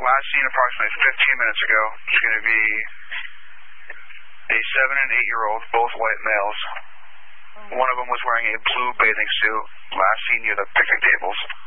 last seen approximately 15 minutes ago. It's going to be a 7- and 8-year-old, both white males. One of them was wearing a blue bathing suit, last seen near the picnic tables.